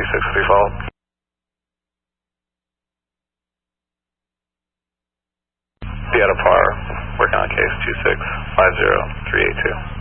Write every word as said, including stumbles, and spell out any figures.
six three, follow. Be out of par, working on case two six five zero three eight two.